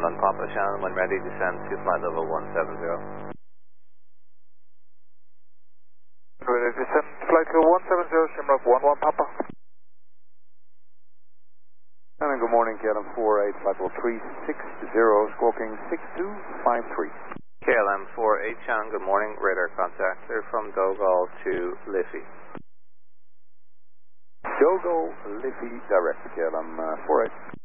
Papa Shannon, when ready, descend to flight level 170. Ready, descend flight level 170, Simrock 11 Papa. And good morning, KLM 48, flight level 360, squawking 6253. KLM 48 Shannon, good morning, radar contact, clear from Dogal to Liffey. Dogal, Liffey, direct, KLM 48.